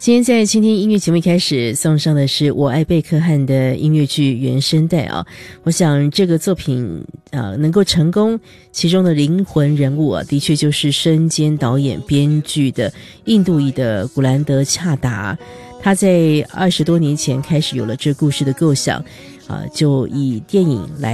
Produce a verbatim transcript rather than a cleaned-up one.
今天在倾听音乐节目开始送上的是我爱贝克汉的音乐剧原声带啊，我想这个作品呃能够成功，其中的灵魂人物啊，的确就是身兼导演编剧的印度裔的古兰德恰达。他在二十多年前开始有了这故事的构想啊、呃，就以电影来